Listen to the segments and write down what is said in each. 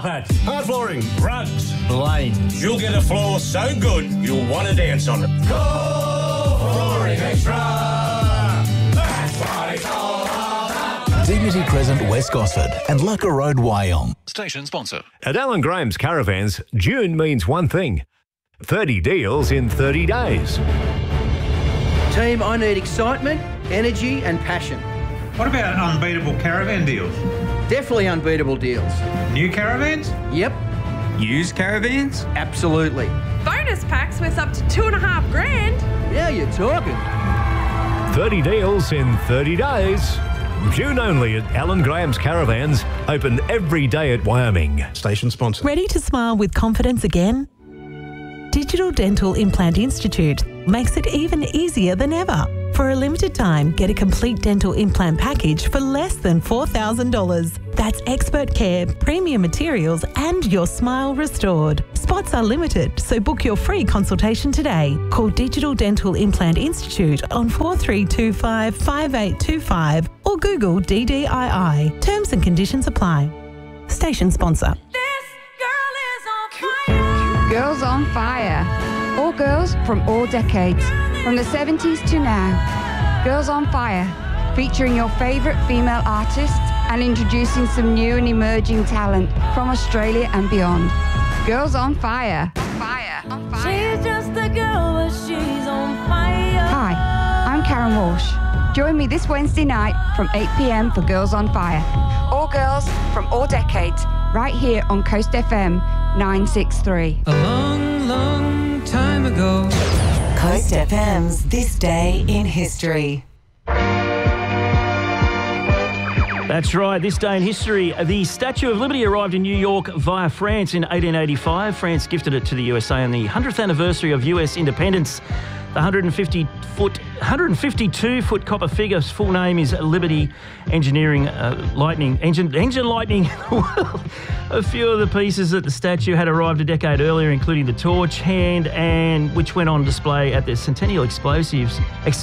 carpet, hard flooring, rugs, lanes. You'll get a floor so good you'll want to dance on it. Go Flooring Extra! That's what it's all about. Dignity Crescent, West Gosford and Lucka Road, Wyong. Station sponsor. At Alan Graham's Caravans, June means one thing. 30 deals in 30 days. Team, I need excitement, energy and passion. What about unbeatable caravan deals? Definitely unbeatable deals. New caravans? Yep. Used caravans? Absolutely. Bonus packs worth up to $2,500. Yeah, you're talking. 30 deals in 30 days. June only at Alan Graham's Caravans. Open every day at Wyoming. Station sponsor. Ready to smile with confidence again? Digital Dental Implant Institute makes it even easier than ever. For a limited time, get a complete dental implant package for less than $4,000. That's expert care, premium materials and your smile restored. Spots are limited, so book your free consultation today. Call Digital Dental Implant Institute on 4325 5825 or Google DDII. Terms and conditions apply. Station sponsor. Girls on Fire. All girls from all decades, from the 70s to now. Girls on Fire, featuring your favourite female artists and introducing some new and emerging talent from Australia and beyond. Girls on Fire. Fire. On fire. She's just a girl, but she's on fire. Hi, I'm Karen Walsh. Join me this Wednesday night from 8 p.m. for Girls on Fire. All girls from all decades, right here on Coast FM 963. A long, long time ago. Coast FM's This Day in History. That's right, this day in history, the Statue of Liberty arrived in New York via France in 1885. France gifted it to the USA on the 100th anniversary of US independence. The 152-foot copper figure's full name is Liberty Engineering Lightning. Engine lightning. A few of the pieces at the statue had arrived a decade earlier, including the torch hand, and which went on display at the Centennial Exposition.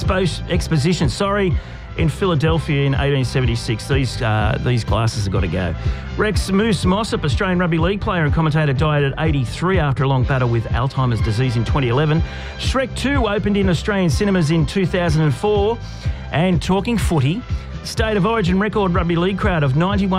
In Philadelphia in 1876. These glasses have got to go. Rex Moose Mossop, Australian rugby league player and commentator, died at 83 after a long battle with Alzheimer's disease in 2011. Shrek 2 opened in Australian cinemas in 2004. And talking footy, State of Origin record rugby league crowd of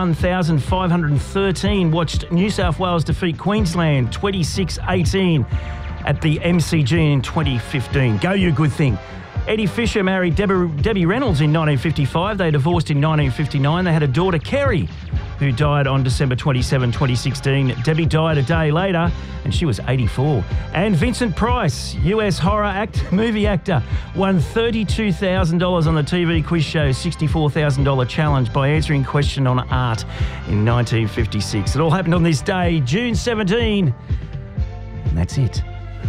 91,513 watched New South Wales defeat Queensland 26-18 at the MCG in 2015. Go you good thing. Eddie Fisher married Debbie Reynolds in 1955. They divorced in 1959. They had a daughter, Kerry, who died on December 27, 2016. Debbie died a day later, and she was 84. And Vincent Price, US movie actor, won $32,000 on the TV quiz show $64,000 challenge by answering a question on art in 1956. It all happened on this day, June 17. And that's it.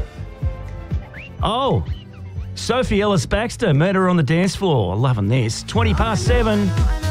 Oh, Sophie Ellis-Baxter, Murder on the Dance Floor. Loving this. 7:20.